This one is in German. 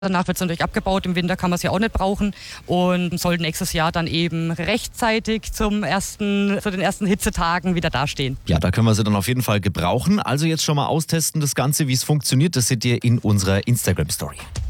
Danach wird es natürlich abgebaut, im Winter kann man es ja auch nicht brauchen und soll nächstes Jahr dann eben rechtzeitig zu den ersten Hitzetagen wieder dastehen. Ja, da können wir sie dann auf jeden Fall gebrauchen. Also jetzt schon mal austesten das Ganze, wie es funktioniert. Das seht ihr in unserer Instagram-Story.